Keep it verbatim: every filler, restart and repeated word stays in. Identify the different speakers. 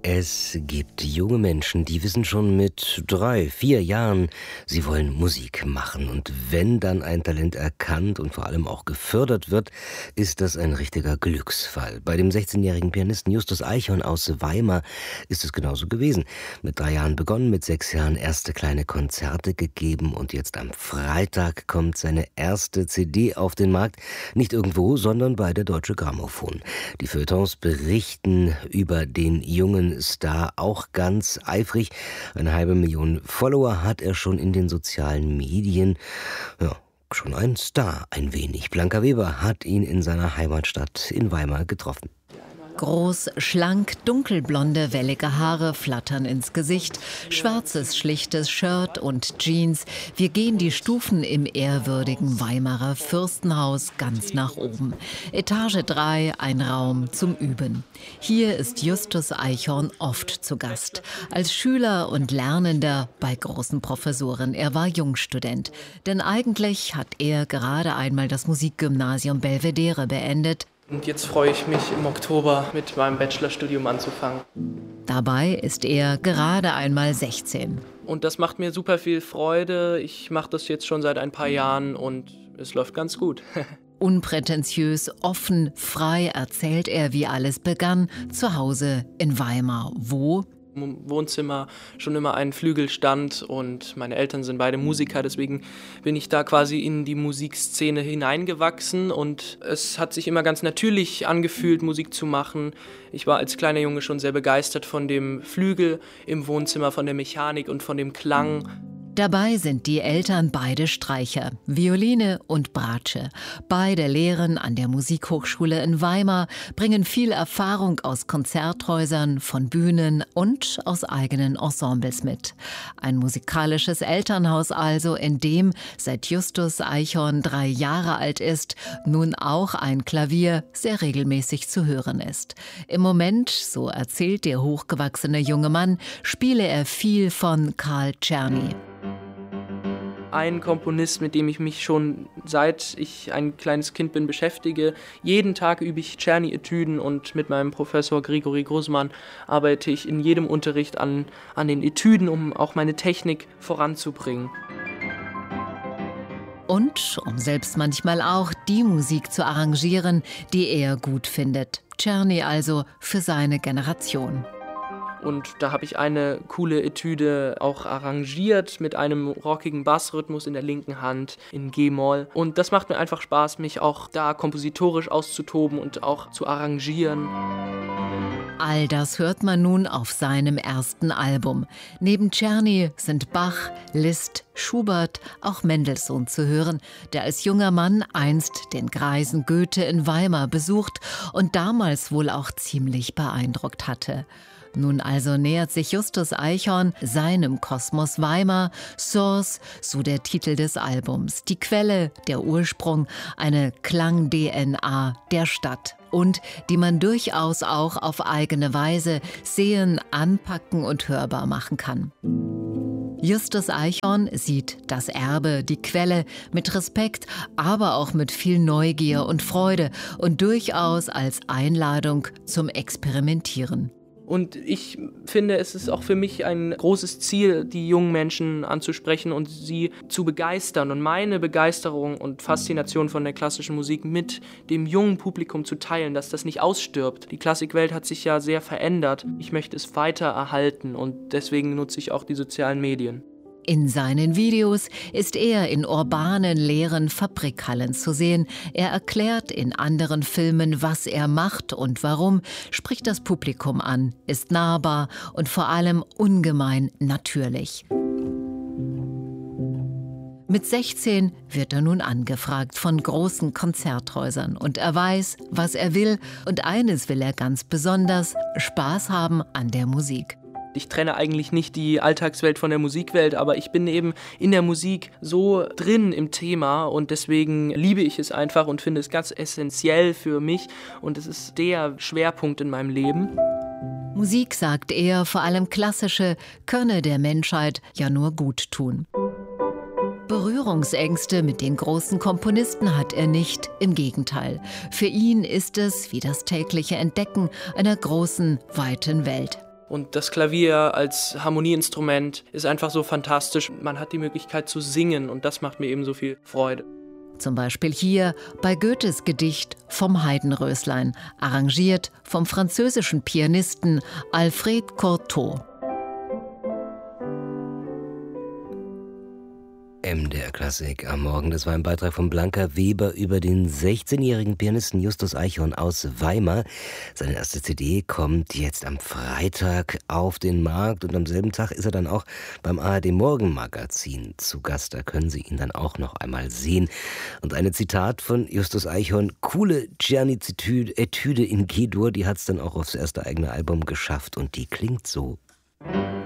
Speaker 1: Es gibt junge Menschen, die wissen schon mit drei, vier Jahren, sie wollen Musik machen. Und wenn dann ein Talent erkannt und vor allem auch gefördert wird, ist das ein richtiger Glücksfall. Bei dem sechzehnjährigen Pianisten Justus Eichhorn aus Weimar ist es genauso gewesen. Mit drei Jahren begonnen, mit sechs Jahren erste kleine Konzerte gegeben und jetzt am Freitag kommt seine erste C D auf den Markt. Nicht irgendwo, sondern bei der Deutsche Grammophon. Die Feuilletons berichten über den jungen Star auch ganz eifrig. Eine halbe Million Follower hat er schon in den sozialen Medien. Ja, schon ein Star ein wenig. Blanca Weber hat ihn in seiner Heimatstadt in Weimar getroffen.
Speaker 2: Groß, schlank, dunkelblonde, wellige Haare flattern ins Gesicht, schwarzes, schlichtes Shirt und Jeans. Wir gehen die Stufen im ehrwürdigen Weimarer Fürstenhaus ganz nach oben. Etage drei, ein Raum zum Üben. Hier ist Justus Eichhorn oft zu Gast. Als Schüler und Lernender bei großen Professoren. Er war Jungstudent. Denn eigentlich hat er gerade einmal das Musikgymnasium Belvedere beendet.
Speaker 3: Und jetzt freue ich mich, im Oktober mit meinem Bachelorstudium anzufangen.
Speaker 2: Dabei ist er gerade einmal sechzehn.
Speaker 3: Und das macht mir super viel Freude. Ich mache das jetzt schon seit ein paar Jahren und es läuft ganz gut.
Speaker 2: Unprätentiös, offen, frei erzählt er, wie alles begann, zu Hause in Weimar. Wo?
Speaker 3: Im Wohnzimmer schon immer ein Flügel stand und meine Eltern sind beide Musiker, deswegen bin ich da quasi in die Musikszene hineingewachsen und es hat sich immer ganz natürlich angefühlt, Musik zu machen. Ich war als kleiner Junge schon sehr begeistert von dem Flügel im Wohnzimmer, von der Mechanik und von dem Klang.
Speaker 2: Dabei sind die Eltern beide Streicher, Violine und Bratsche. Beide lehren an der Musikhochschule in Weimar, bringen viel Erfahrung aus Konzerthäusern, von Bühnen und aus eigenen Ensembles mit. Ein musikalisches Elternhaus also, in dem, seit Justus Eichhorn drei Jahre alt ist, nun auch ein Klavier sehr regelmäßig zu hören ist. Im Moment, so erzählt der hochgewachsene junge Mann, spiele er viel von Carl Czerny.
Speaker 3: Ein Komponist, mit dem ich mich schon seit ich ein kleines Kind bin beschäftige. Jeden Tag übe ich Czerny-Etüden und mit meinem Professor Grigori Grossmann arbeite ich in jedem Unterricht an, an den Etüden, um auch meine Technik voranzubringen.
Speaker 2: Und um selbst manchmal auch die Musik zu arrangieren, die er gut findet. Czerny also für seine Generation.
Speaker 3: Und da habe ich eine coole Etüde auch arrangiert mit einem rockigen Bassrhythmus in der linken Hand in G-Moll. Und das macht mir einfach Spaß, mich auch da kompositorisch auszutoben und auch zu arrangieren.
Speaker 2: All das hört man nun auf seinem ersten Album. Neben Czerny sind Bach, Liszt, Schubert, auch Mendelssohn zu hören, der als junger Mann einst den greisen Goethe in Weimar besucht und damals wohl auch ziemlich beeindruckt hatte. Nun also nähert sich Justus Eichhorn seinem Kosmos Weimar, Source, so der Titel des Albums, die Quelle, der Ursprung, eine Klang-D N A der Stadt und die man durchaus auch auf eigene Weise sehen, anpacken und hörbar machen kann. Justus Eichhorn sieht das Erbe, die Quelle mit Respekt, aber auch mit viel Neugier und Freude und durchaus als Einladung zum Experimentieren.
Speaker 3: Und ich finde, es ist auch für mich ein großes Ziel, die jungen Menschen anzusprechen und sie zu begeistern und meine Begeisterung und Faszination von der klassischen Musik mit dem jungen Publikum zu teilen, dass das nicht ausstirbt. Die Klassikwelt hat sich ja sehr verändert. Ich möchte es weiter erhalten und deswegen nutze ich auch die sozialen Medien.
Speaker 2: In seinen Videos ist er in urbanen, leeren Fabrikhallen zu sehen. Er erklärt in anderen Filmen, was er macht und warum, spricht das Publikum an, ist nahbar und vor allem ungemein natürlich. Mit sechzehn wird er nun angefragt von großen Konzerthäusern und er weiß, was er will und eines will er ganz besonders, Spaß haben an der Musik.
Speaker 3: Ich trenne eigentlich nicht die Alltagswelt von der Musikwelt, aber ich bin eben in der Musik so drin im Thema und deswegen liebe ich es einfach und finde es ganz essentiell für mich und es ist der Schwerpunkt in meinem Leben.
Speaker 2: Musik, sagt er, vor allem klassische, könne der Menschheit ja nur gut tun. Berührungsängste mit den großen Komponisten hat er nicht, im Gegenteil. Für ihn ist es wie das tägliche Entdecken einer großen, weiten Welt.
Speaker 3: Und das Klavier als Harmonieinstrument ist einfach so fantastisch. Man hat die Möglichkeit zu singen und das macht mir eben so viel Freude.
Speaker 2: Zum Beispiel hier bei Goethes Gedicht vom Heidenröslein, arrangiert vom französischen Pianisten Alfred Cortot.
Speaker 1: M D R Klassik am Morgen. Das war ein Beitrag von Blanca Weber über den sechzehnjährigen Pianisten Justus Eichhorn aus Weimar. Seine erste C D kommt jetzt am Freitag auf den Markt und am selben Tag ist er dann auch beim A R D Morgenmagazin zu Gast. Da können Sie ihn dann auch noch einmal sehen. Und eine Zitat von Justus Eichhorn: coole Czerny-Etüde in G-Dur, die hat es dann auch aufs erste eigene Album geschafft und die klingt so.